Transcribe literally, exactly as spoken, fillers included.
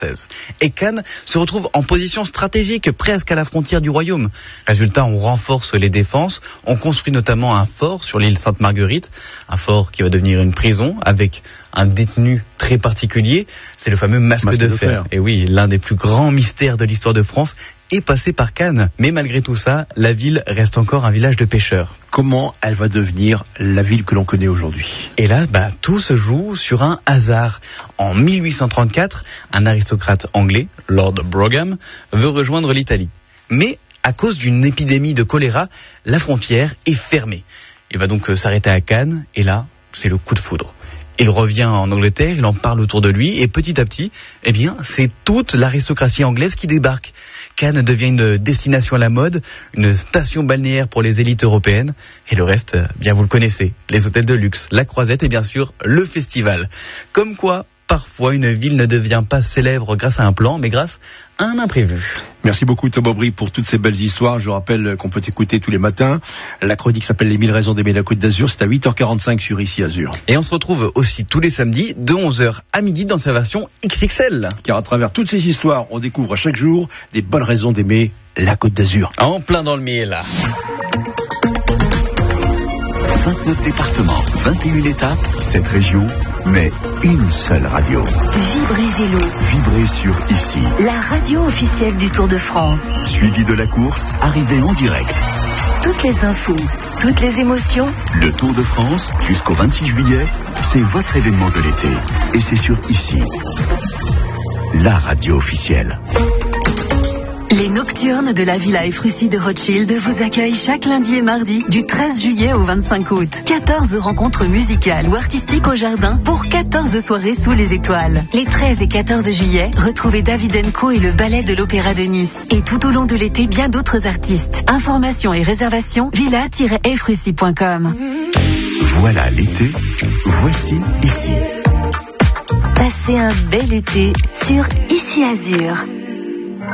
Et Cannes se retrouve en position stratégique, presque à la frontière du royaume. Résultat, on renforce les défenses, on construit notamment un fort sur l'île Sainte-Marguerite, un fort qui va devenir une prison avec un détenu très particulier, c'est le fameux masque, masque de, de fer. fer. Et oui, l'un des plus grands mystères de l'histoire de France est passé par Cannes. Mais malgré tout ça, la ville reste encore un village de pêcheurs. Comment elle va devenir la ville que l'on connaît aujourd'hui ? Et là, bah, tout se joue sur un hasard. En mille huit cent trente-quatre, un aristocrate anglais, Lord Brougham, veut rejoindre l'Italie. Mais à cause d'une épidémie de choléra, la frontière est fermée. Il va donc s'arrêter à Cannes, et là, c'est le coup de foudre. Il revient en Angleterre, il en parle autour de lui, et petit à petit, eh bien, c'est toute l'aristocratie anglaise qui débarque. Cannes devient une destination à la mode, une station balnéaire pour les élites européennes, et le reste, bien vous le connaissez, les hôtels de luxe, la croisette et bien sûr le festival. Comme quoi, parfois une ville ne devient pas célèbre grâce à un plan, mais grâce à un imprévu. Merci beaucoup Tom Aubry pour toutes ces belles histoires. Je rappelle qu'on peut t'écouter tous les matins. La chronique s'appelle Les mille raisons d'aimer la Côte d'Azur. C'est à huit heures quarante-cinq sur Ici Azur. Et on se retrouve aussi tous les samedis de onze heures à midi dans sa version X X L. Car à travers toutes ces histoires, on découvre chaque jour des bonnes raisons d'aimer la Côte d'Azur. En plein dans le mille. vingt-neuf départements, vingt et une étapes, cette région, mais une seule radio. Vibrez Vélo. Vibrez sur Ici. La radio officielle du Tour de France. Suivi de la course, arrivée en direct. Toutes les infos, toutes les émotions. Le Tour de France, jusqu'au vingt-six juillet, c'est votre événement de l'été. Et c'est sur Ici. La radio officielle. Les Nocturnes de la Villa Efrussi de Rothschild vous accueillent chaque lundi et mardi du treize juillet au vingt-cinq août. quatorze rencontres musicales ou artistiques au jardin pour quatorze soirées sous les étoiles. Les treize et quatorze juillet, retrouvez David Enco et le ballet de l'Opéra de Nice. Et tout au long de l'été, bien d'autres artistes. Informations et réservations, villa tiret efrussi point com. Voilà l'été, voici Ici. Passez un bel été sur Ici Azur.